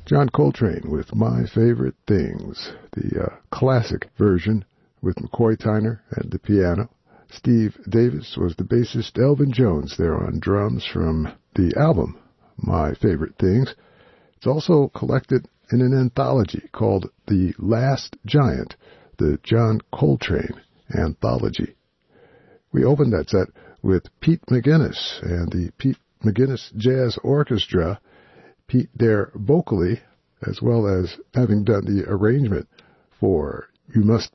John Coltrane with My Favorite Things, the classic version with McCoy Tyner at the piano. Steve Davis was the bassist. Elvin Jones there on drums from the album My Favorite Things. It's also collected in an anthology called The Last Giant, the John Coltrane Anthology. We opened that set with Pete McGuinness and the Pete McGuinness Jazz Orchestra, Pete there vocally, as well as having done the arrangement for You Must